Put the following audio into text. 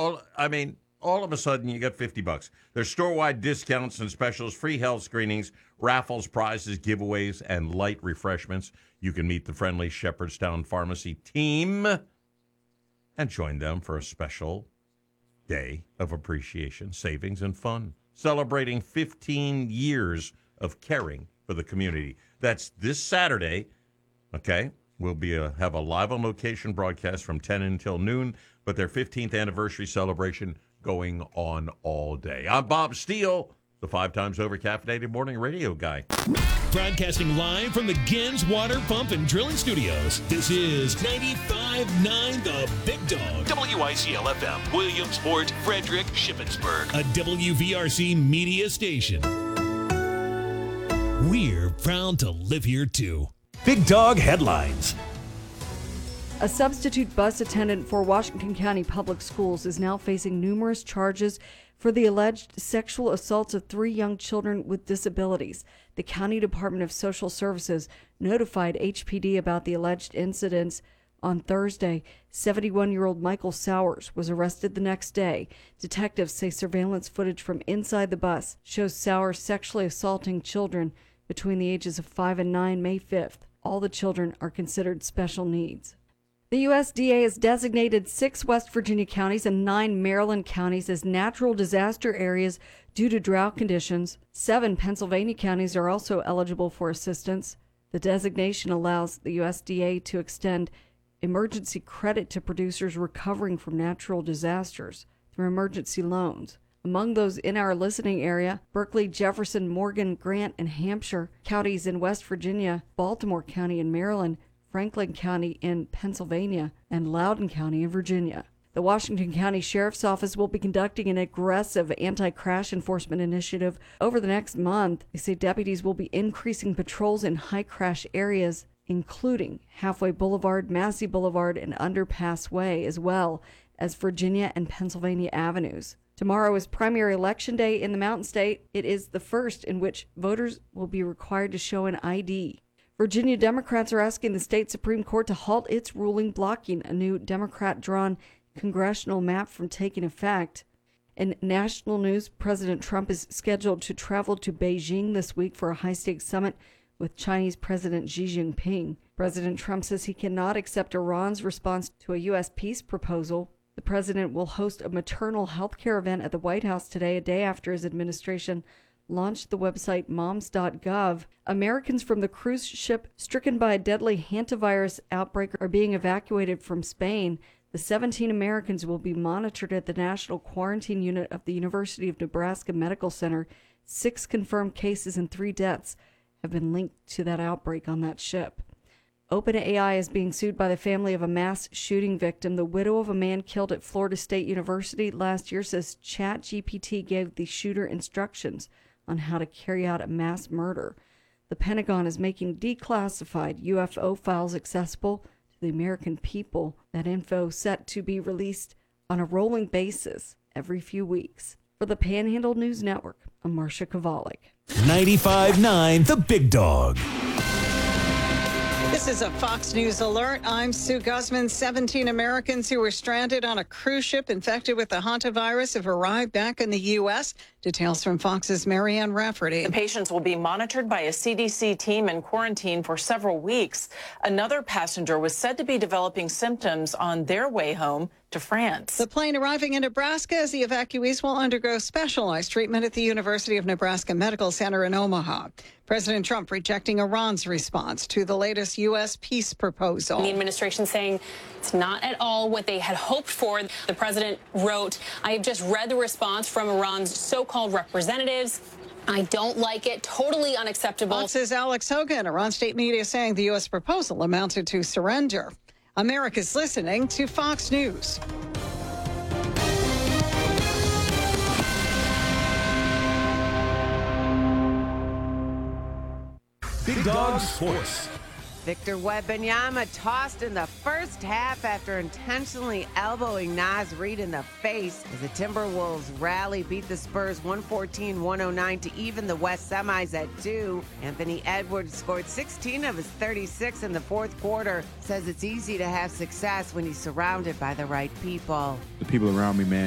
all of a sudden you got $50. There's store-wide discounts and specials, free health screenings, raffles, prizes, giveaways, and light refreshments. You can meet the friendly Shepherdstown Pharmacy team and join them for a special day of appreciation, savings, and fun, celebrating 15 years of caring for the community. That's this Saturday, okay? We'll have a live-on-location broadcast from 10 until noon, but their 15th anniversary celebration going on all day. I'm Bob Steele, the 5 times over caffeinated morning radio guy. Broadcasting live from the Gens Water Pump and Drilling Studios. This is 95.9 The Big Dog. WICL-FM, Williamsport, Frederick, Shippensburg. A WVRC media station. We're proud to live here, too. Big Dog headlines. A substitute bus attendant for Washington County Public Schools is now facing numerous charges for the alleged sexual assaults of 3 young children with disabilities. The County Department of Social Services notified HPD about the alleged incidents on Thursday. 71-year-old Michael Sowers was arrested the next day. Detectives say surveillance footage from inside the bus shows Sowers sexually assaulting children between the ages of 5 and 9 May 5th. All the children are considered special needs. The USDA has designated 6 West Virginia counties and 9 Maryland counties as natural disaster areas due to drought conditions. 7 Pennsylvania counties are also eligible for assistance. The designation allows the USDA to extend emergency credit to producers recovering from natural disasters through emergency loans. Among those in our listening area, Berkeley, Jefferson, Morgan, Grant, and Hampshire counties in West Virginia, Baltimore County in Maryland, Franklin County in Pennsylvania, and Loudoun County in Virginia. The Washington County Sheriff's Office will be conducting an aggressive anti-crash enforcement initiative over the next month. They say deputies will be increasing patrols in high-crash areas, including Halfway Boulevard, Massey Boulevard, and Underpass Way, as well as Virginia and Pennsylvania avenues. Tomorrow is primary election day in the Mountain State. It is the first in which voters will be required to show an ID. Virginia Democrats are asking the state Supreme Court to halt its ruling blocking a new Democrat-drawn congressional map from taking effect. In national news, President Trump is scheduled to travel to Beijing this week for a high-stakes summit with Chinese President Xi Jinping. President Trump says he cannot accept Iran's response to a U.S. peace proposal. The president will host a maternal health care event at the White House today, a day after his administration launched the website moms.gov. Americans from the cruise ship stricken by a deadly hantavirus outbreak are being evacuated from Spain. The 17 Americans will be monitored at the National Quarantine Unit of the University of Nebraska Medical Center. 6 confirmed cases and 3 deaths have been linked to that outbreak on that ship. OpenAI is being sued by the family of a mass shooting victim. The widow of a man killed at Florida State University last year says ChatGPT gave the shooter instructions on how to carry out a mass murder. The Pentagon is making declassified UFO files accessible to the American people. That info set to be released on a rolling basis every few weeks. For the Panhandle News Network, I'm Marcia Kovalik. 95.9 The Big Dog. This is a Fox News alert. I'm Sue Guzman. 17 Americans who were stranded on a cruise ship infected with the hantavirus have arrived back in the U.S. Details from Fox's Marianne Rafferty. The patients will be monitored by a CDC team and quarantined for several weeks. Another passenger was said to be developing symptoms on their way home to France. The plane arriving in Nebraska as the evacuees will undergo specialized treatment at the University of Nebraska Medical Center in Omaha. President Trump rejecting Iran's response to the latest U.S. peace proposal. The administration saying it's not at all what they had hoped for. The president wrote, "I have just read the response from Iran's so-called representatives. I don't like it. Totally unacceptable." Fox's Alex Hogan. Iran state media saying the U.S. proposal amounted to surrender. America's listening to Fox News. Big Dog Sports. Victor Wembanyama tossed in the first half after intentionally elbowing Naz Reid in the face as the Timberwolves rally beat the Spurs 114-109 to even the West semis at 2. Anthony Edwards scored 16 of his 36 in the fourth quarter. Says it's easy to have success when he's surrounded by the right people. The people around me, man.